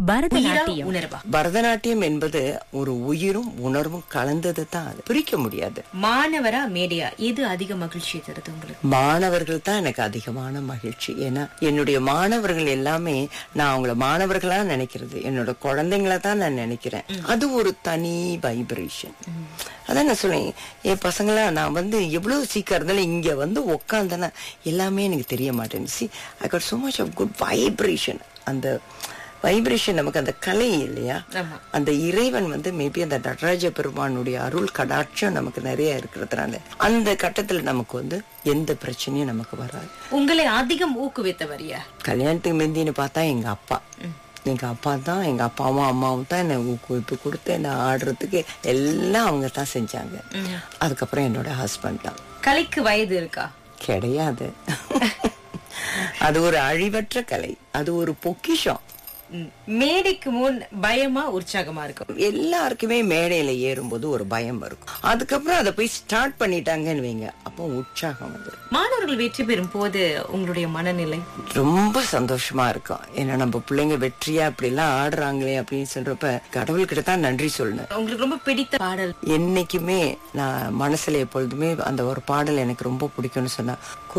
பரதநாட்டியம் உணர்வா? பரதநாட்டியம் என்பது ஒரு உயிரும் உணர்வும் கலந்தது தான். அது பிரிக்க முடியாது. மாணவரா மேடையா எது அதிக மகிழ்ச்சி தருது உங்களுக்கு? மாணவர்கள் தான் எனக்கு அதிகமான மகிழ்ச்சி. ஏன்னா என்னுடைய மாணவர்கள் எல்லாமே நான் அவங்கள மாணவர்களா நினைக்கிறது, என்னோட குழந்தைங்கள தான் நான் நினைக்கிறேன். அது ஒரு தனி வைப்ரேஷன். அதான் நான் சொல்றேன், என் பசங்களா நான் எவ்வளவு சீக்கிரம் இருந்தாலும் இங்க உட்காந்தேன்னா எல்லாமே எனக்கு தெரிய மாட்டேங்குது. I got so much of good vibration. அந்த வைப்ரேஷன் நமக்கு அந்த கலை இல்லையா, அந்த இறைவன் மேபி அந்த நடராஜ பெருமானுடைய அருள் கடாட்சம் நமக்கு நிறைய இருக்கிறதுனால அந்த கட்டத்துல நமக்கு எந்த பிரச்சனையும் நமக்கு வராது. உங்களை அதிகம் ஊக்குவித்தவர் யார்? கல்யாணத்துக்கு முந்தின்னு பார்த்தா எங்க அப்பா. எங்க அப்பா தான், எங்க அப்பாவும் அம்மாவும் தான் என்ன ஊக்குவிப்பு கொடுத்து என்ன ஆடுறதுக்கு எல்லாம் அவங்க தான் செஞ்சாங்க. அதுக்கப்புறம் என்னோட ஹஸ்பண்ட் தான். கலைக்கு வயது இருக்கா? கிடையாது. அது ஒரு அழிவற்ற கலை, அது ஒரு பொக்கிஷம். மேடைக்கு முன் பயமா உற்சாகமா இருக்கும்? எல்லாருக்குமே மேடையில ஏறும்போது ஒரு பயம் இருக்கும். அதுக்கப்புறம் அதை போய் ஸ்டார்ட் பண்ணிட்டாங்கன்னு வைங்க, அப்போ உற்சாகம் வந்துடும். மாணவர்கள் வெற்றி பெறும் போது உங்களுடைய மனநிலை? ரொம்ப சந்தோஷமா இருக்கும். ஏன்னா நம்ம பிள்ளைங்க வெற்றியா இப்படி எல்லாம் ஆடுறாங்களே அப்படின்னு சொல்றப்ப கடவுள்கிட்ட தான் நன்றி சொல்லணும். உங்களுக்கு ரொம்ப பிடித்த பாடல்? என்னைக்குமே நான் மனசுல எப்பொழுதுமே அந்த ஒரு பாடல் எனக்கு ரொம்ப பிடிக்கும்னு சொன்னா